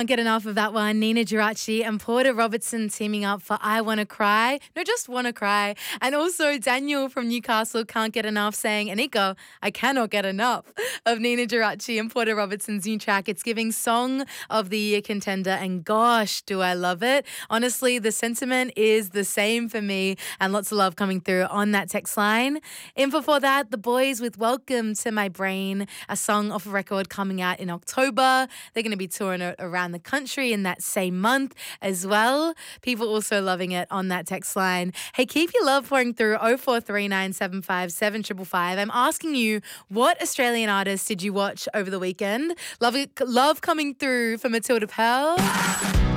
Can't get enough of that one. Nina Geraci and Porter Robertson teaming up for I Wanna Cry. No, just Wanna Cry. And also Daniel from Newcastle can't get enough saying, Anika, I cannot get enough of Nina Geraci and Porter Robertson's new track. It's giving Song of the Year contender, and gosh, do I love it. Honestly, the sentiment is the same for me, and lots of love coming through on that text line. In before that, The Boys with Welcome to My Brain, a song off a record coming out in October. They're going to be touring around the country in that same month as well. People also loving it on that text line. Hey, keep your love pouring through 0439757555. I'm asking you, what Australian artists did you watch over the weekend? Love coming through for Matilda Pearl.